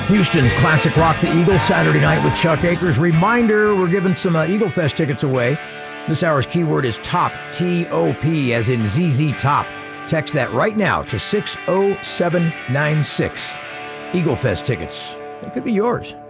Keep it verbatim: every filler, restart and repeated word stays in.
Houston's classic Rock the Eagle, Saturday night with Chuck Akers. Reminder, we're giving some uh, Eagle Fest tickets away. This hour's keyword is TOP, T O P, as in Z Z Top. Text that right now to six oh seven nine six. Eagle Fest tickets. It could be yours.